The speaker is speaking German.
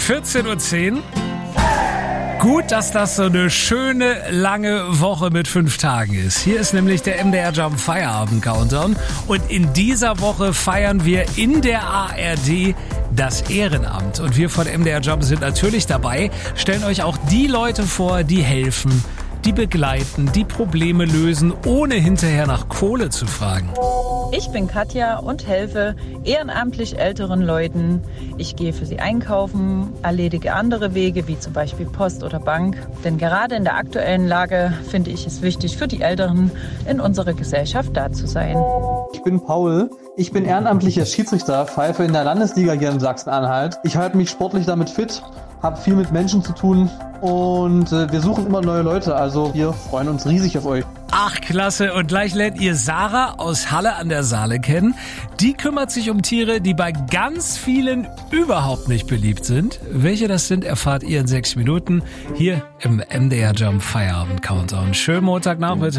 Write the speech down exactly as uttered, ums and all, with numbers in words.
vierzehn Uhr zehn. Gut, dass das so eine schöne, lange Woche mit fünf Tagen ist. Hier ist nämlich der M D R Jump Feierabend Countdown. Und in dieser Woche feiern wir in der A R D das Ehrenamt. Und wir von M D R Jump sind natürlich dabei, stellen euch auch die Leute vor, die helfen, die begleiten, die Probleme lösen, ohne hinterher nach Kohle zu fragen. Ich bin Katja und helfe ehrenamtlich älteren Leuten. Ich gehe für sie einkaufen, erledige andere Wege, wie zum Beispiel Post oder Bank. Denn gerade in der aktuellen Lage finde ich es wichtig, für die Älteren in unserer Gesellschaft da zu sein. Ich bin Paul. Ich bin ehrenamtlicher Schiedsrichter, pfeife in der Landesliga hier in Sachsen-Anhalt. Ich halte mich sportlich damit fit, habe viel mit Menschen zu tun und äh, wir suchen immer neue Leute. Also wir freuen uns riesig auf euch. Ach, klasse. Und gleich lernt ihr Sarah aus Halle an der Saale kennen. Die kümmert sich um Tiere, die bei ganz vielen überhaupt nicht beliebt sind. Welche das sind, erfahrt ihr in sechs Minuten hier im M D R Jump Feierabend Countdown. Schönen Montagnachmittag.